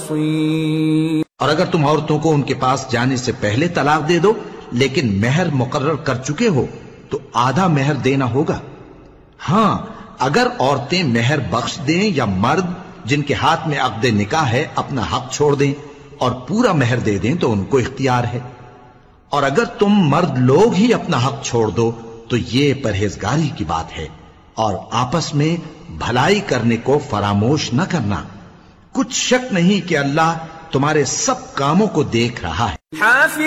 बसीर। और अगर तुम औरतों को उनके पास जाने से पहले तलाक दे दो लेकिन मेहर मुकर्रर कर चुके हो तो आधा मेहर देना होगा। हां, अगर औरतें मेहर बख्श दें या मर्द जिनके हाथ में अक़्द निकाह है अपना हक छोड़ दें और पूरा मेहर दे दें तो उनको इख्तियार है। और अगर तुम मर्द लोग ही अपना हक छोड़ दो तो ये परहेजगारी की बात है। और आपस में भलाई करने को फरामोश न करना। कुछ शक नहीं कि अल्लाह तुम्हारे सब कामों को देख रहा है।